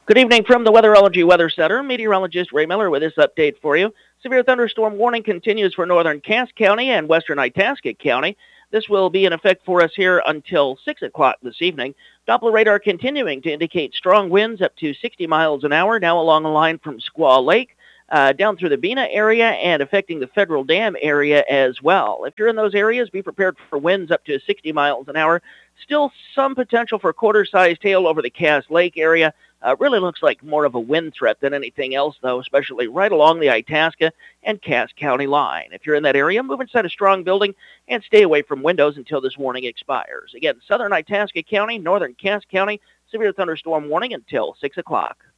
Good evening from the Weatherology Weather Center. Meteorologist Ray Miller with this update for you. Severe thunderstorm warning continues for northern Cass County and western Itasca County. This will be in effect for us here until 6 o'clock this evening. Doppler radar continuing to indicate strong winds up to 60 miles an hour, now along the line from Squaw Lake, down through the Bena area and affecting the Federal Dam area as well. If you're in those areas, be prepared for winds up to 60 miles an hour. Still some potential for quarter-sized hail over the Cass Lake area. Really looks like more of a wind threat than anything else, though, especially right along the Itasca and Cass County line. If you're in that area, move inside a strong building and stay away from windows until this warning expires. Again, southern Itasca County, northern Cass County, severe thunderstorm warning until 6 o'clock.